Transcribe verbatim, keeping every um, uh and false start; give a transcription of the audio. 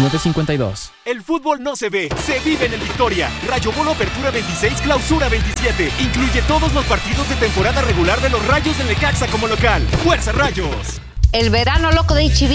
veintinueve cincuenta y dos. El fútbol no se ve, se vive en el Victoria. Rayo Bolo Apertura veintiséis, Clausura veintisiete. Incluye todos los partidos de temporada regular de los Rayos del Necaxa como local. ¡Fuerza Rayos! El verano loco de H E B